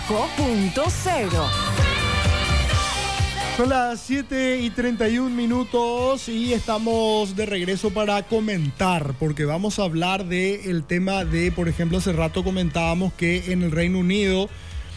5.0. Son las 7:31 y estamos de regreso para comentar, porque vamos a hablar del tema de, por ejemplo, hace rato comentábamos que en el Reino Unido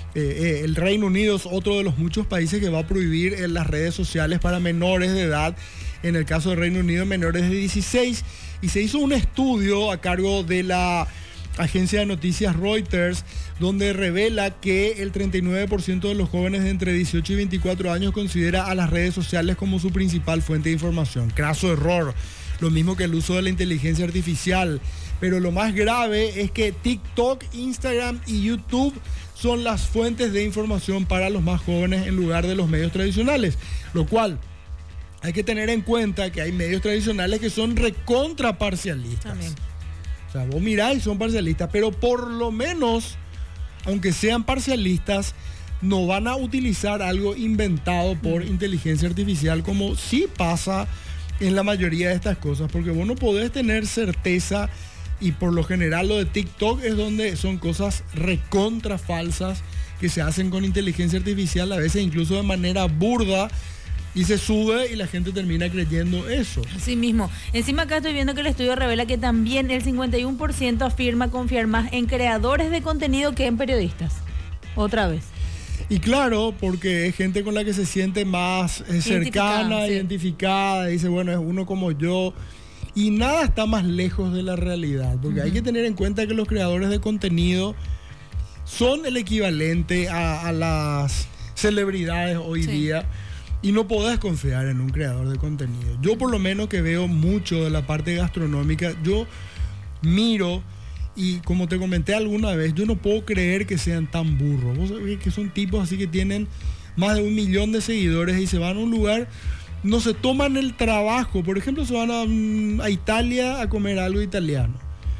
es otro de los muchos países que va a prohibir las redes sociales para menores de edad, en el caso del Reino Unido menores de 16, y se hizo un estudio a cargo de la agencia de noticias Reuters, donde revela que el 39% de los jóvenes de entre 18 y 24 años considera a las redes sociales como su principal fuente de información. Craso error, lo mismo que el uso de la inteligencia artificial. Pero lo más grave es que TikTok, Instagram y YouTube son las fuentes de información para los más jóvenes en lugar de los medios tradicionales, lo cual hay que tener en cuenta que hay medios tradicionales que son recontra parcialistas. También. O sea, vos mirás y son parcialistas, pero por lo menos, aunque sean parcialistas, no van a utilizar algo inventado por inteligencia artificial, como sí pasa en la mayoría de estas cosas, porque vos no podés tener certeza, y por lo general lo de TikTok es donde son cosas recontra falsas que se hacen con inteligencia artificial, a veces incluso de manera burda, y se sube y la gente termina creyendo eso. Así mismo. Encima acá estoy viendo que el estudio revela que también el 51% afirma confiar más en creadores de contenido que en periodistas. Otra vez. Y claro, porque es gente con la que se siente más cercana, sí, identificada, dice, bueno, es uno como yo. Y nada está más lejos de la realidad, porque hay que tener en cuenta que los creadores de contenido son el equivalente a las celebridades hoy día. Y no podés confiar en un creador de contenido. Yo por lo menos que veo mucho de la parte gastronómica, yo miro y como te comenté alguna vez, yo no puedo creer que sean tan burros. Vos sabés que son tipos así que tienen más de 1 millón de seguidores y se van a un lugar, no se toman el trabajo. Por ejemplo, se van a Italia a comer algo italiano.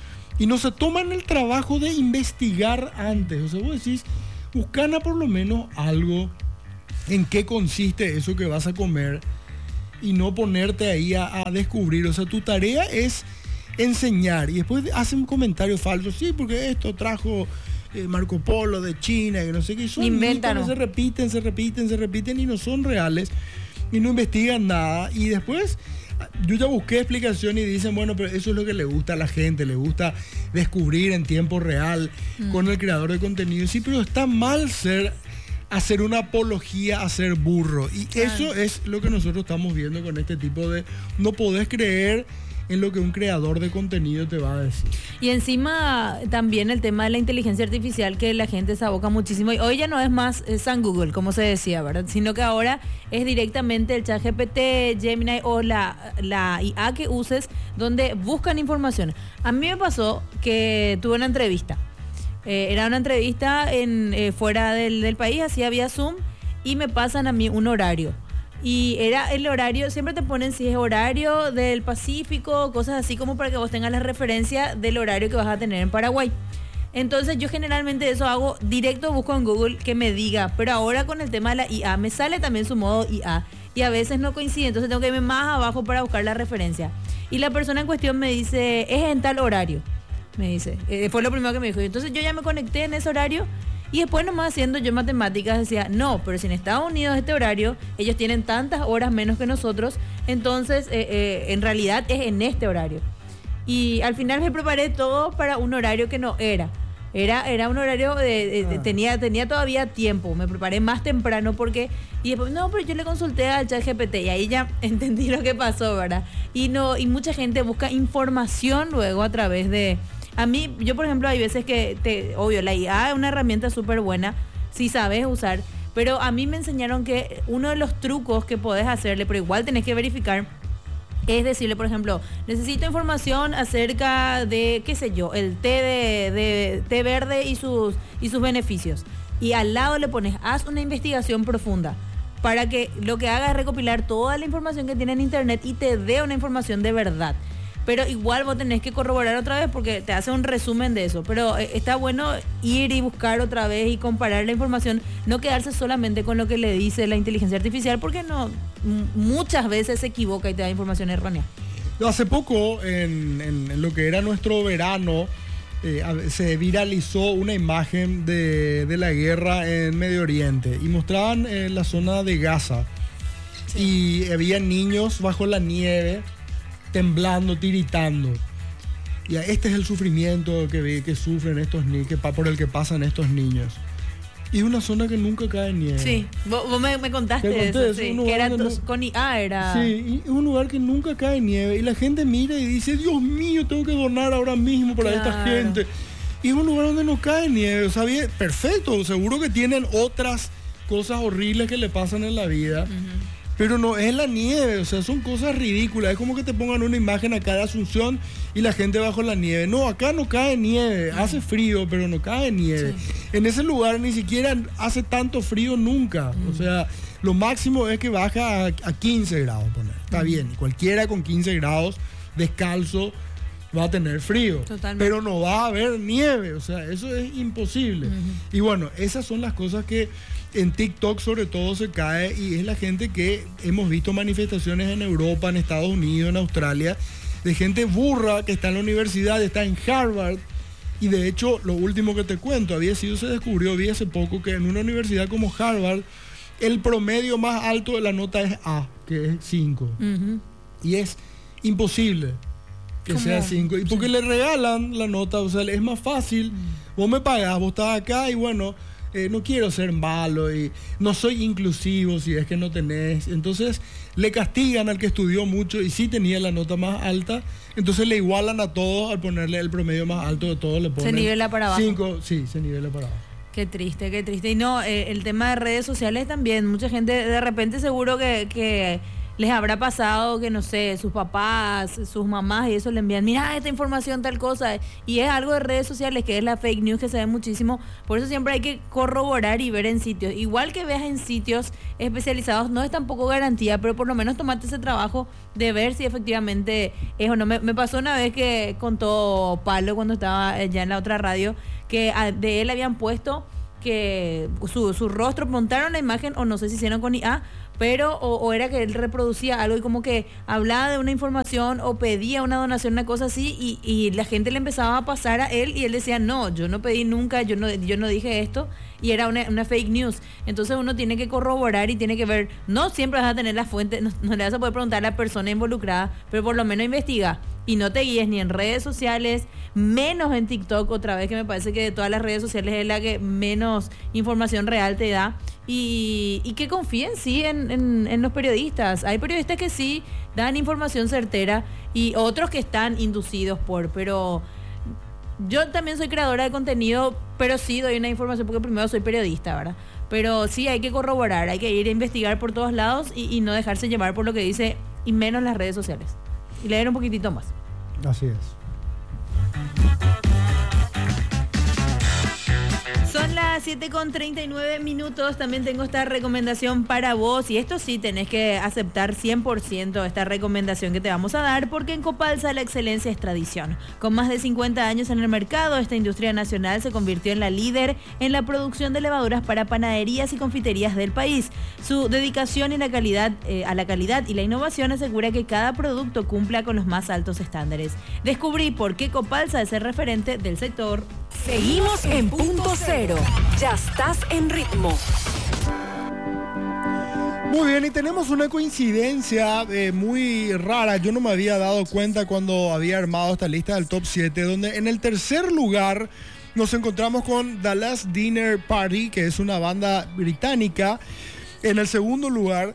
Y no se toman el trabajo de investigar antes. O sea, vos decís, buscana por lo menos algo en qué consiste eso que vas a comer y no ponerte ahí a descubrir. O sea, tu tarea es enseñar y después hacen un comentario falso. Sí, porque esto trajo Marco Polo de China y no sé qué. Son inventan, mitos que se repiten y no son reales y no investigan nada. Y después yo ya busqué explicación y dicen, bueno, pero eso es lo que le gusta a la gente, le gusta descubrir en tiempo real con el creador de contenido. Sí, pero está mal hacer una apología a ser burro. Y eso es lo que nosotros estamos viendo con este tipo de... No podés creer en lo que un creador de contenido te va a decir. Y encima también el tema de la inteligencia artificial, que la gente se aboca muchísimo. Y hoy ya no es más San Google, como se decía, ¿verdad? Sino que ahora es directamente el ChatGPT, Gemini o la IA que uses, donde buscan información. A mí me pasó que tuve una entrevista. Era una entrevista fuera del país, así había Zoom, y me pasan a mí un horario. Y era el horario, siempre te ponen si es horario del Pacífico, cosas así como para que vos tengas la referencia del horario que vas a tener en Paraguay. Entonces yo generalmente eso hago directo, busco en Google que me diga, pero ahora con el tema de la IA, me sale también su modo IA, y a veces no coincide, entonces tengo que irme más abajo para buscar la referencia. Y la persona en cuestión me dice, es en tal horario. Me dice, fue lo primero que me dijo. Entonces yo ya me conecté en ese horario y después nomás haciendo yo matemáticas decía, no, pero si en Estados Unidos este horario, ellos tienen tantas horas menos que nosotros, entonces en realidad es en este horario. Y al final me preparé todo para un horario que no era. Era un horario, tenía todavía tiempo, me preparé más temprano porque... Y después, no, pero yo le consulté al ChatGPT y ahí ya entendí lo que pasó, ¿verdad? Y mucha gente busca información luego a través de... A mí, yo por ejemplo, hay veces que, obvio, la IA es una herramienta súper buena, si sabes usar, pero a mí me enseñaron que uno de los trucos que podés hacerle, pero igual tenés que verificar, es decirle, por ejemplo, necesito información acerca de, qué sé yo, el té verde y sus beneficios. Y al lado le pones, haz una investigación profunda, para que lo que haga es recopilar toda la información que tiene en internet y te dé una información de verdad. Pero igual vos tenés que corroborar otra vez porque te hace un resumen de eso. Pero está bueno ir y buscar otra vez y comparar la información, no quedarse solamente con lo que le dice la inteligencia artificial, porque muchas veces se equivoca y te da información errónea. Hace poco, en lo que era nuestro verano, se viralizó una imagen de la guerra en Medio Oriente y mostraban la zona de Gaza. Sí. Y había niños bajo la nieve, temblando, tiritando. Y este es el sufrimiento que sufren estos niños, por el que pasan estos niños. Y es una zona que nunca cae nieve. Sí, vos me contaste eso, sí, que era con IA, era... Sí, es un lugar que nunca cae nieve. Y la gente mira y dice, Dios mío, tengo que donar ahora mismo para esta gente. Y es un lugar donde no cae nieve. O sea, bien, perfecto, seguro que tienen otras cosas horribles que le pasan en la vida. Pero no es la nieve, o sea, son cosas ridículas. Es como que te pongan una imagen acá de Asunción y la gente bajo la nieve. No, acá no cae nieve, hace frío, pero no cae nieve. Sí. En ese lugar ni siquiera hace tanto frío nunca. O sea, lo máximo es que baja a 15 grados, poner. Está bien, cualquiera con 15 grados descalzo va a tener frío. Totalmente. Pero no va a haber nieve, o sea, eso es imposible. Y bueno, esas son las cosas que en TikTok sobre todo se cae, y es la gente que hemos visto manifestaciones en Europa, en Estados Unidos, en Australia, de gente burra que está en la universidad, está en Harvard. Y de hecho, lo último que te cuento, se descubrió, vi hace poco, que en una universidad como Harvard, el promedio más alto de la nota es A, que es 5. Y es imposible que sea 5. Y porque le regalan la nota, o sea, es más fácil. Vos me pagás, vos estás acá y bueno, no quiero ser malo y no soy inclusivo si es que no tenés. Entonces le castigan al que estudió mucho y sí tenía la nota más alta. Entonces le igualan a todos al ponerle el promedio más alto de todos. Le ponen se nivela para abajo. 5, sí, se nivela para abajo. Qué triste, qué triste. Y no, el tema de redes sociales también. Mucha gente de repente seguro que les habrá pasado que, no sé, sus papás, sus mamás y eso le envían, mira esta información, tal cosa. Y es algo de redes sociales, que es la fake news, que se ve muchísimo. Por eso siempre hay que corroborar y ver en sitios. Igual que veas en sitios especializados, no es tampoco garantía, pero por lo menos tomate ese trabajo de ver si efectivamente es o no. Me pasó una vez que contó Pablo cuando estaba ya en la otra radio, que de él habían puesto que su rostro, montaron la imagen, o no sé si hicieron con IA, pero o era que él reproducía algo y como que hablaba de una información o pedía una donación, una cosa así, y la gente le empezaba a pasar a él y él decía, no, yo no pedí nunca, yo no dije esto, y era una fake news. Entonces uno tiene que corroborar y tiene que ver, no siempre vas a tener la fuente, no le vas a poder preguntar a la persona involucrada, pero por lo menos investiga. Y no te guíes ni en redes sociales, menos en TikTok, otra vez, que me parece que de todas las redes sociales es la que menos información real te da. Y que confíen, sí, en los periodistas. Hay periodistas que sí dan información certera y otros que están inducidos pero yo también soy creadora de contenido, pero sí doy una información porque primero soy periodista, ¿verdad? Pero sí hay que corroborar, hay que ir a investigar por todos lados y no dejarse llevar por lo que dice, y menos las redes sociales. Y leer un poquitito más. Así es. Son las 7:39. También tengo esta recomendación para vos. Y esto sí, tenés que aceptar 100% esta recomendación que te vamos a dar, porque en Copalsa la excelencia es tradición. Con más de 50 años en el mercado, esta industria nacional se convirtió en la líder en la producción de levaduras para panaderías y confiterías del país. Su dedicación a la calidad y la innovación asegura que cada producto cumpla con los más altos estándares. Descubrí por qué Copalsa es el referente del sector. Seguimos en Punto Cero. Ya estás en ritmo. Muy bien, y tenemos una coincidencia muy rara. Yo no me había dado cuenta cuando había armado esta lista del top 7, donde en el tercer lugar nos encontramos con The Last Dinner Party, que es una banda británica. En el segundo lugar,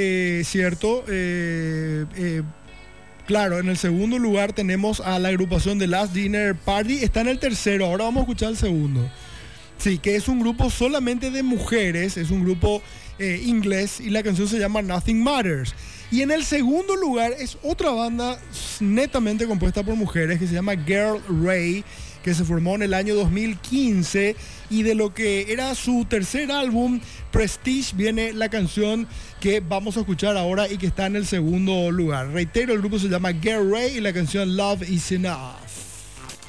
claro, en el segundo lugar tenemos a la agrupación The Last Dinner Party. Está en el tercero, ahora vamos a escuchar el segundo. Sí, que es un grupo solamente de mujeres, es un grupo inglés, y la canción se llama Nothing Matters. Y en el segundo lugar es otra banda netamente compuesta por mujeres que se llama Girl Ray, que se formó en el año 2015, y de lo que era su tercer álbum, Prestige, viene la canción que vamos a escuchar ahora y que está en el segundo lugar. Reitero, el grupo se llama Girl Ray y la canción Love Is Enough.